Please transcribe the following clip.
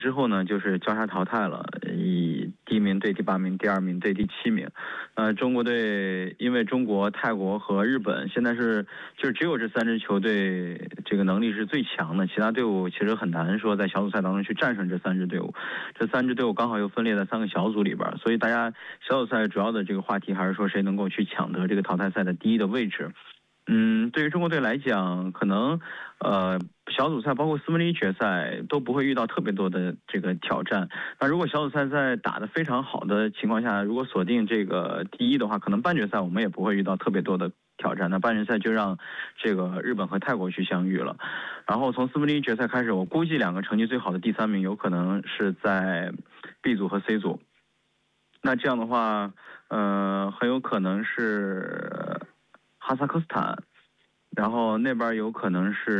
之后呢，就是交叉淘汰了，以第1名对第8名，第2名对第7名。中国队因为中国、泰国和日本现在就只有这3支球队这个能力是最强的，其他队伍其实很难说在小组赛当中去战胜这3支队伍。这3支队伍刚好又分裂在3个小组里边，所以大家小组赛主要的这个话题还是说谁能够去抢得这个淘汰赛的第1的位置。对于中国队来讲，可能小组赛包括4分之一决赛都不会遇到特别多的这个挑战。那如果小组赛在打得非常好的情况下，如果锁定这个第1的话，可能半决赛我们也不会遇到特别多的挑战。那半决赛就让这个日本和泰国去相遇了。然后从4分之一决赛开始，我估计2个成绩最好的第3名有可能是在 B 组和 C 组。那这样的话，很有可能是哈萨克斯坦，然后那边有可能是